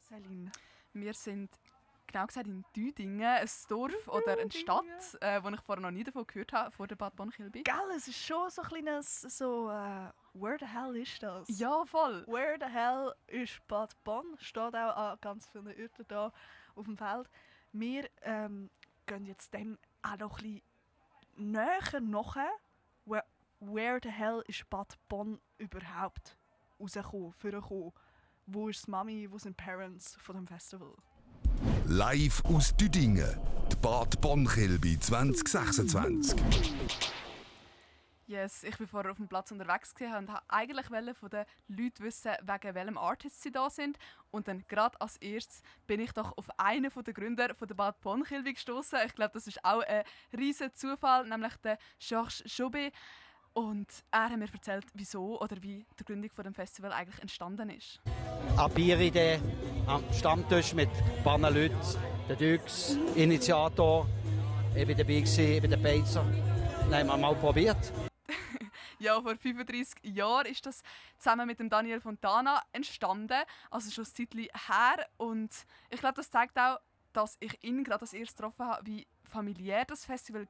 Celine? Wir sind genau gesagt in Düdingen, ein Dorf oder eine Stadt, wo ich vorher noch nie davon gehört habe, vor der Bad Bonn-Kilby. Gell, es ist schon so ein kleines where the hell ist das? Ja, voll. Where the hell ist Bad Bonn? Steht auch an ganz vielen Orten hier auf dem Feld. Wir gehen jetzt dem auch noch ein bisschen näher nach. Where the hell ist Bad Bonn überhaupt vorgekommen? Wo ist die Mami, wo sind die Parents von dem Festival? Live aus Düdingen, die Bad Bonn-Kilby 2026. Yes, ich war vorher auf dem Platz unterwegs und wollte eigentlich von den Leuten wissen, wegen welchem Artist sie da sind. Und dann gerade als erstes bin ich doch auf einen der Gründer von der Bad Bonn-Kilby gestoßen. Ich glaube, das ist auch ein riesen Zufall, nämlich der Georges Joubert. Und er hat mir erzählt, wieso oder wie die Gründung von dem Festival eigentlich entstanden ist. Eine Bieridee am Stammtisch mit ein paar Leuten, der Dux, Initiator, ich war dabei, ich bin der Beizer. Dann haben wir mal probiert. Ja, vor 35 Jahren ist das zusammen mit dem Daniel Fontana entstanden, also schon ein Zeitchen her. Und ich glaube, das zeigt auch, dass ich ihn gerade als erstes getroffen habe, wie familiär das Festival